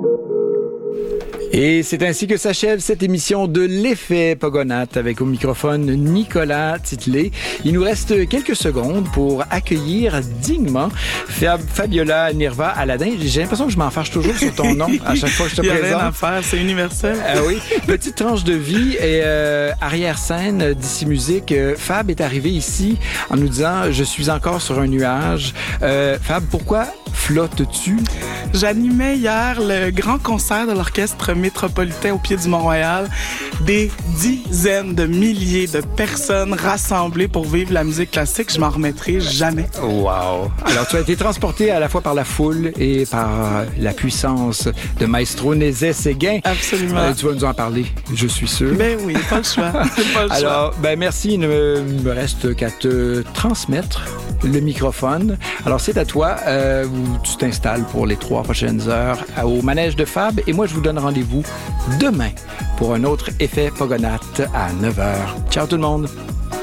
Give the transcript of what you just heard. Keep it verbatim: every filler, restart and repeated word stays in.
Et c'est ainsi que s'achève cette émission de l'Effet Pogonates avec au microphone Nicolas Titley. Il nous reste quelques secondes pour accueillir dignement Fab, Fabiola Nirva Aladin. J'ai l'impression que je m'en fâche toujours sur ton nom à chaque fois que je te présente. Il y a rien à faire, c'est universel. Ah oui, petite tranche de vie et euh, arrière-scène d'ici musique. Fab est arrivé ici en nous disant « Je suis encore sur un nuage euh, ». Fab, pourquoi flottes-tu? J'animais hier le grand concert de l'Orchestre métropolitain au pied du Mont-Royal. Des dizaines de milliers de personnes rassemblées pour vivre la musique classique. Je m'en remettrai jamais. Wow! Alors, tu as été transporté à la fois par la foule et par la puissance de Maestro Nézet-Séguin. Absolument. Euh, tu vas nous en parler, je suis sûr. Ben oui, pas le choix. Pas le Alors, choix. ben merci. Il ne me reste qu'à te transmettre le microphone. Alors, c'est à toi euh, où tu t'installes pour les trois prochaines heures au manège de Fab. Et moi, je vous donne rendez-vous demain pour un autre Effet Pogonate à neuf heures. Ciao tout le monde!